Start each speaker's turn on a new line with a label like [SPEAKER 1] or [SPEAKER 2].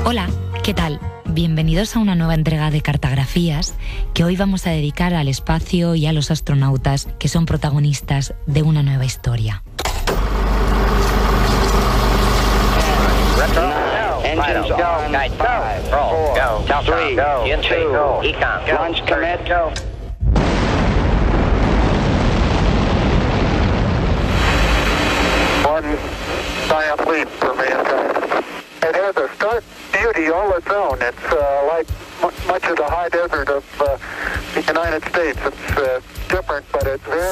[SPEAKER 1] Hola, ¿qué tal? Bienvenidos a una nueva entrega de Cartografías que hoy vamos a dedicar al espacio y a los astronautas que son protagonistas de una nueva historia.
[SPEAKER 2] Engines go. Guide 5. Roll. Go. Countdown. Go. GNC. Go. Econ. Go. Launch commit. Go.
[SPEAKER 3] One giant leap for mankind. It has a stark beauty all its own. It's like much of the high desert of the United States. It's different, but it's very